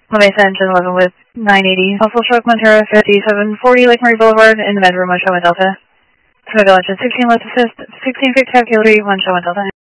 Mesa Engine 11 with 980, Hustle Stroke Montero 5740 Lake Murray Boulevard in the bedroom, 1 Show 1 Delta. Tomago Engine 16 left assist, 1655 Kilo 3, 1 Show 1 Delta.